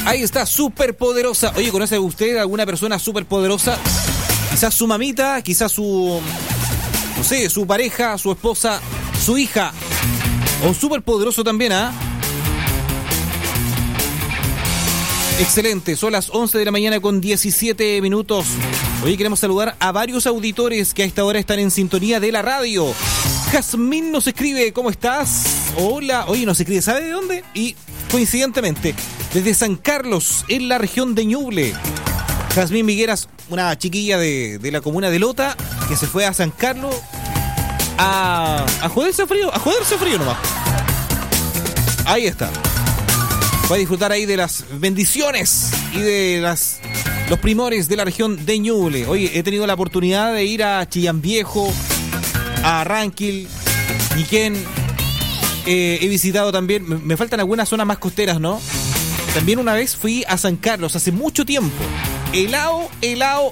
Ahí está, superpoderosa. Oye, ¿conoce usted alguna persona superpoderosa? Quizás su mamita, quizás su... no sé, su pareja, su esposa, su hija. O superpoderoso también, ¿ah? Excelente, son las 11 de la mañana con 17 minutos. Hoy queremos saludar a varios auditores que a esta hora están en sintonía de la radio. Jazmín nos escribe, ¿cómo estás? Hola, oye, nos escribe, ¿sabe de dónde? Y coincidentemente, desde San Carlos, en la región de Ñuble. Jazmín Vigueras, una chiquilla de la comuna de Lota, que se fue a San Carlos a joderse frío nomás. Ahí está. Va a disfrutar ahí de las bendiciones y de los primores de la región de Ñuble. Oye, he tenido la oportunidad de ir a Chillán Viejo, a Ranquil, Ñiquén. He visitado también, me faltan algunas zonas más costeras, ¿no? También una vez fui a San Carlos, hace mucho tiempo. Helado